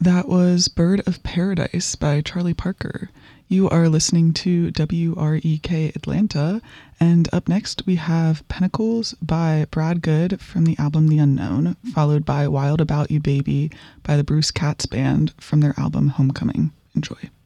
That was Bird of Paradise by Charlie Parker. You are listening to WREK Atlanta, and up next we have Pentacles by Brad Good from the album The Unknown, followed by Wild About You Baby by the Bruce Katz Band from their album Homecoming. Enjoy.